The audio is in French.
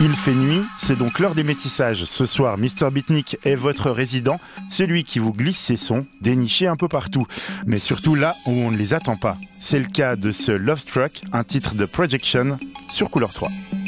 Il fait nuit, c'est donc l'heure des métissages. Ce soir, Mr Beatnik est votre résident, celui qui vous glisse ses sons, dénichés un peu partout, mais surtout là où on ne les attend pas. C'est le cas de ce Love Struck, un titre de Projection sur Couleur 3.